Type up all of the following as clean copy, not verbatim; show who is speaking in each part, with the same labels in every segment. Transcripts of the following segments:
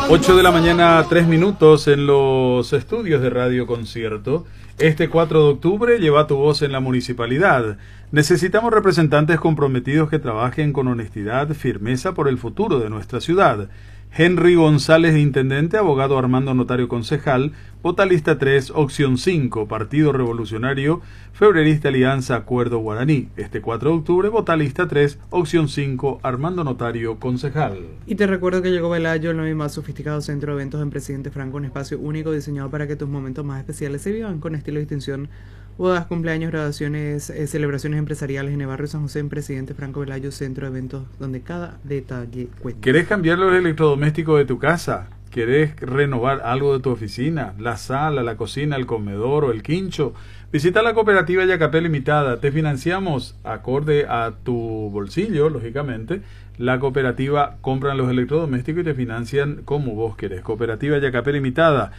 Speaker 1: 8 de la mañana, 3 minutos en los estudios de Radio Concierto. Este 4 de octubre lleva tu voz en la municipalidad. Necesitamos representantes comprometidos que trabajen con honestidad, firmeza por el futuro de nuestra ciudad. Henry González, intendente, abogado Armando Notario concejal, vota lista 3, opción 5, Partido Revolucionario, Febrerista Alianza Acuerdo Guaraní. Este 4 de octubre, vota lista 3, opción 5, Armando Notario concejal.
Speaker 2: Y te recuerdo que llegó Velayo, el nuevo y más sofisticado centro de eventos en Presidente Franco, un espacio único diseñado para que tus momentos más especiales se vivan con estilo y distinción. Bodas, cumpleaños, graduaciones, celebraciones empresariales en el barrio San José, en Presidente Franco Velayo, centro de eventos donde cada detalle cuenta.
Speaker 1: ¿Querés cambiar los electrodomésticos de tu casa? ¿Querés renovar algo de tu oficina? La sala, la cocina, el comedor o el quincho. Visita la cooperativa Yacapé Limitada. Te financiamos acorde a tu bolsillo, lógicamente. La cooperativa compran los electrodomésticos y te financian como vos querés. Cooperativa Yacapé Limitada.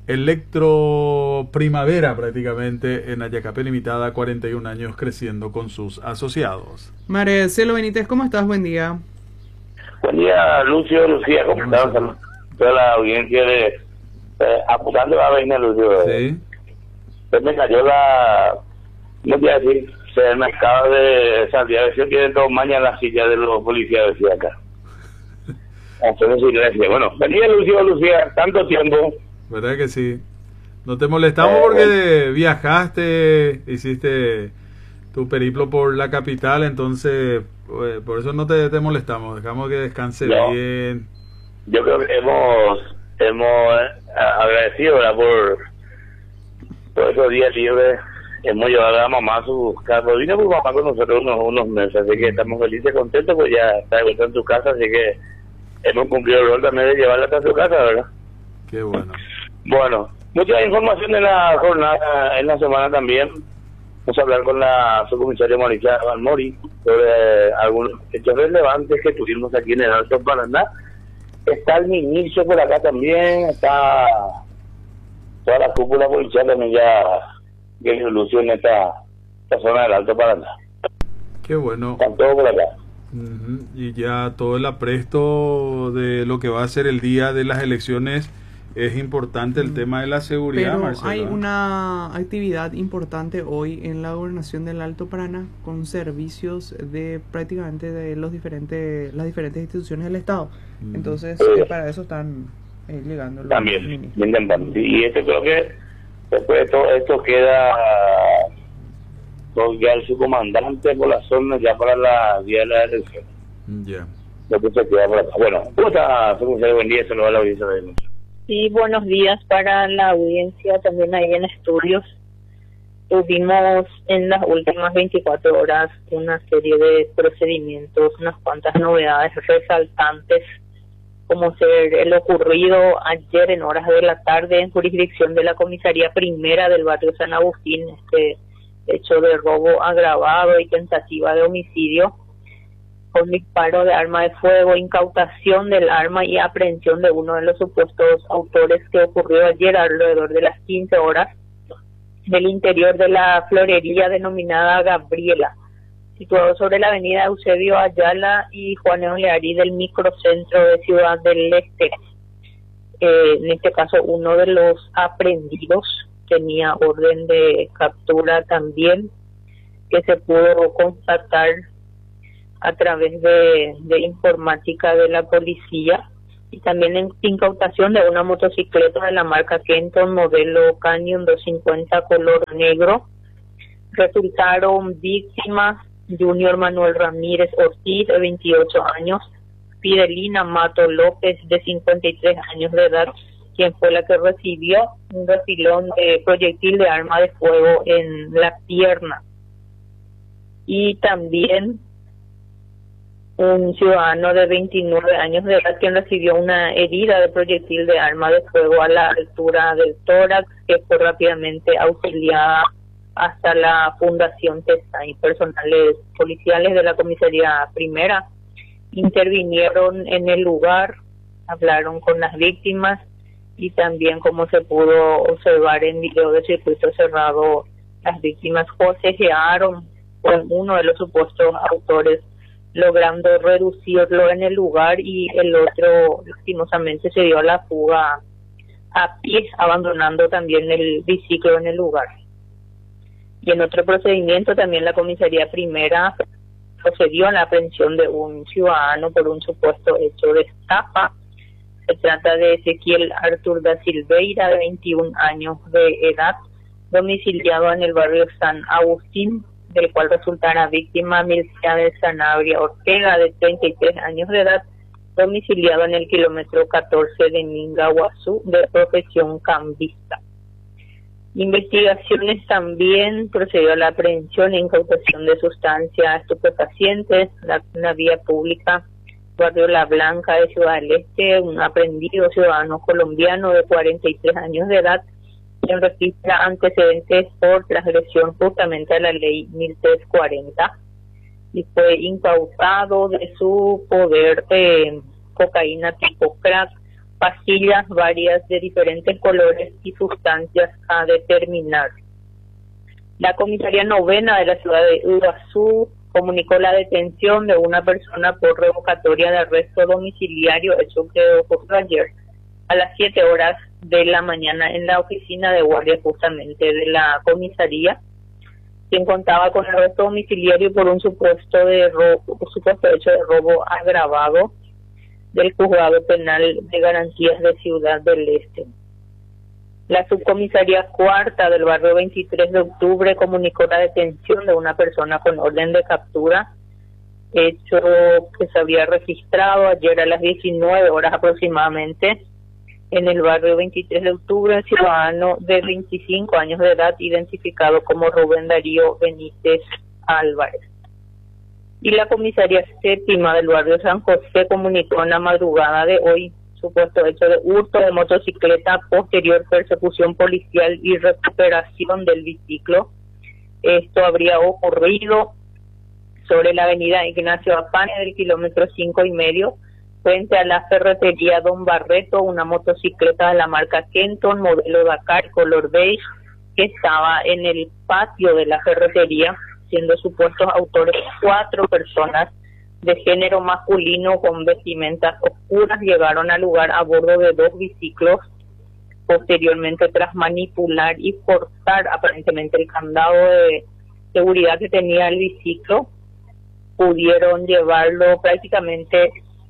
Speaker 1: Electro Primavera prácticamente en Ayacapé Limitada, 41 años creciendo con sus asociados.
Speaker 2: Marcelo Benítez, ¿cómo estás? Buen día.
Speaker 3: Buen día, Lucio, Lucía, ¿cómo estás? Toda la audiencia de apuntando a Reina, Lucio.
Speaker 1: Sí.
Speaker 3: Pues me cayó no voy a decir, se me acaba de salir, a ver si tienen dos mañana la silla de los policías, decía acá. Entonces, iglesia. Bueno, venía Lucio, Lucía, tanto tiempo.
Speaker 1: ¿Verdad que sí? No te molestamos porque viajaste, hiciste tu periplo por la capital, entonces por eso no te molestamos, dejamos que descanse bien.
Speaker 3: Yo creo que hemos agradecido, ¿verdad? por esos días libres. Hemos llevado a la mamá a su casa. Vino mi mamá con nosotros unos meses, así que estamos felices, contentos, pues ya está de vuelta en su casa, así que hemos cumplido el rol también de llevarla hasta su casa, ¿verdad?
Speaker 1: Qué bueno.
Speaker 3: Bueno, mucha información en la jornada, en la semana también. Vamos a hablar con la subcomisaria Mauricia Balmori sobre algunos hechos relevantes que tuvimos aquí en el Alto Paraná. Está el ministro por acá también, está toda la cúpula policial también ya que ilusiona esta zona del Alto Paraná.
Speaker 1: Qué bueno.
Speaker 3: Están todos por acá.
Speaker 1: Y ya todo el apresto de lo que va a ser el día de las elecciones. Es importante el tema de la seguridad,
Speaker 2: pero
Speaker 1: Marcelo.
Speaker 2: Hay una actividad importante hoy en la gobernación del Alto Paraná con servicios de prácticamente de las diferentes instituciones del Estado. Entonces, para eso están llegando los
Speaker 3: también, y esto creo que después de todo esto queda ya el subcomandante por la zona ya para la día de la elección.
Speaker 1: Ya.
Speaker 3: Lo que se queda por acá. Bueno, ¿cómo está, subcomisario? Buen día, se lo va a la audiencia de noche.
Speaker 4: Sí, buenos días para la audiencia también ahí en estudios. Tuvimos en las últimas 24 horas una serie de procedimientos, unas cuantas novedades resaltantes, como ser el ocurrido ayer en horas de la tarde en jurisdicción de la Comisaría Primera del barrio San Agustín, este hecho de robo agravado y tentativa de homicidio, con disparo de arma de fuego, incautación del arma y aprehensión de uno de los supuestos autores, que ocurrió ayer alrededor de las 15 horas del interior de la florería denominada Gabriela, situado sobre la avenida Eusebio Ayala y Juan Learí del microcentro de Ciudad del Este. En este caso, uno de los aprehendidos tenía orden de captura también, que se pudo constatar a través de informática de la policía, y también en incautación de una motocicleta de la marca Kenton modelo Canyon 250 color negro. Resultaron víctimas Junior Manuel Ramírez Ortiz, de 28 años, Fidelina Mato López, de 53 años de edad, quien fue la que recibió un refilón de proyectil de arma de fuego en la pierna, y también un ciudadano de 29 años de edad quien recibió una herida de proyectil de arma de fuego a la altura del tórax, que fue rápidamente auxiliada hasta la Fundación TESAI. Personales policiales de la Comisaría Primera intervinieron en el lugar, hablaron con las víctimas, y también, como se pudo observar en video de circuito cerrado, las víctimas forcejearon con uno de los supuestos autores logrando reducirlo en el lugar, y el otro lastimosamente se dio a la fuga a pie, abandonando también el biciclo en el lugar. Y en otro procedimiento también la comisaría primera procedió a la aprehensión de un ciudadano por un supuesto hecho de estafa. Se trata de Ezequiel Artur da Silveira, de 21 años de edad, domiciliado en el barrio San Agustín, del cual resultara víctima Milcia de Sanabria Ortega, de 33 años de edad, domiciliado en el kilómetro 14 de Mingaguazú, de profesión cambista. Investigaciones también procedió a la aprehensión e incautación de sustancias estupefacientes en una vía pública, barrio La Blanca de Ciudad del Este, un aprendido ciudadano colombiano de 43 años de edad, quien registra antecedentes por transgresión justamente a la ley 1340, y fue incautado de su poder cocaína tipo crack, pastillas varias de diferentes colores y sustancias a determinar. La comisaría novena de la ciudad de Iguazú comunicó la detención de una persona por revocatoria de arresto domiciliario, hecho que ocurrió ayer a las 7 horas de la mañana en la oficina de guardia justamente de la comisaría, quien contaba con arresto domiciliario por un supuesto hecho de robo agravado del Juzgado Penal de Garantías de Ciudad del Este. La subcomisaría cuarta del barrio 23 de octubre comunicó la detención de una persona con orden de captura, hecho que se había registrado ayer a las 19 horas aproximadamente en el barrio 23 de octubre, un ciudadano de 25 años de edad identificado como Rubén Darío Benítez Álvarez. Y la comisaría séptima del barrio San José comunicó en la madrugada de hoy supuesto hecho de hurto de motocicleta, posterior persecución policial y recuperación del biciclo. Esto habría ocurrido sobre la avenida Ignacio Apane del kilómetro 5,5, frente a la ferretería Don Barreto, una motocicleta de la marca Kenton, modelo Dakar, color beige, que estaba en el patio de la ferretería, siendo supuestos autores 4 personas de género masculino con vestimentas oscuras. Llegaron al lugar a bordo de 2 biciclos. Posteriormente, tras manipular y forzar aparentemente el candado de seguridad que tenía el biciclo, pudieron llevarlo prácticamente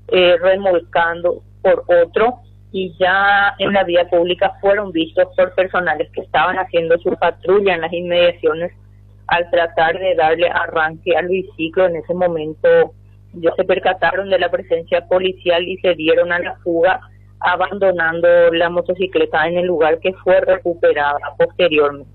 Speaker 4: remolcando por otro, y ya en la vía pública fueron vistos por personales que estaban haciendo su patrulla en las inmediaciones al tratar de darle arranque al biciclo. En ese momento ya se percataron de la presencia policial y se dieron a la fuga, abandonando la motocicleta en el lugar, que fue recuperada posteriormente.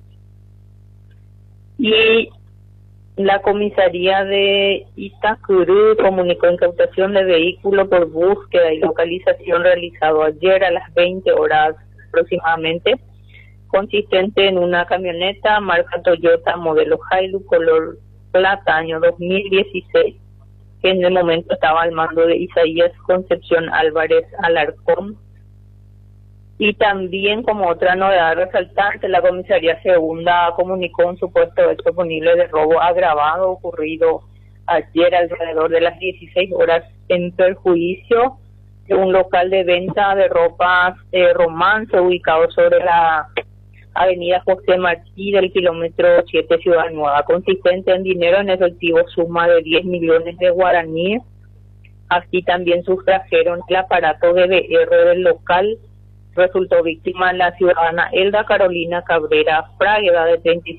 Speaker 4: Y la comisaría de Itacurú comunicó incautación de vehículo por búsqueda y localización realizado ayer a las 20 horas aproximadamente, consistente en una camioneta marca Toyota modelo Hilux color plata año 2016, que en el momento estaba al mando de Isaías Concepción Álvarez Alarcón. Y también, como otra novedad resaltante, la comisaría segunda comunicó un supuesto hecho punible de robo agravado ocurrido ayer alrededor de las 16 horas en perjuicio de un local de venta de ropas romance ubicado sobre la avenida José Martí del kilómetro 7 Ciudad Nueva, consistente en dinero en efectivo suma de 10 millones de guaraníes. Así también sustrajeron el aparato de VR del local. Resultó víctima la ciudadana Elda Carolina Cabrera Fragueda, de 35